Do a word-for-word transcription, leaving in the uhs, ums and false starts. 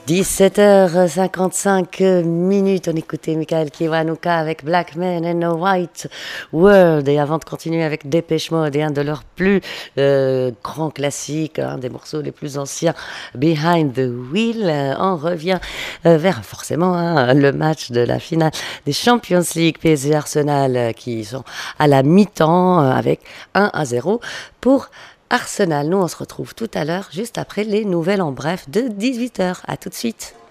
dix-sept heures cinquante-cinq minutes, on écoutait Michael Kiwanuka avec Black Men in a White World. Et avant de continuer avec Dépêche Mode et un de leurs plus euh, grands classiques, un des morceaux les plus anciens, Behind the Wheel, on revient euh, vers forcément hein, le match de la finale des Champions League P S G Arsenal qui sont à la mi-temps euh, avec un à zéro pour Arsenal. Nous, on se retrouve tout à l'heure, juste après les nouvelles en bref de dix-huit heures. À tout de suite.